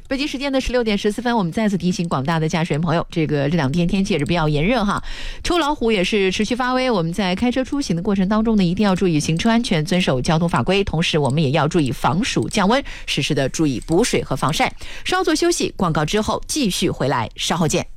北京时间的16:14，我们再次提醒广大的驾驶员朋友，这2天天气也是比较炎热哈，抽老虎也是持续发威。我们在开车出行的过程当中呢，一定要注意行车安全，遵守交通法规，同时我们也要注意防暑降温，适时的注意补水和防晒。稍作休息，广告之后继续回来，稍后见。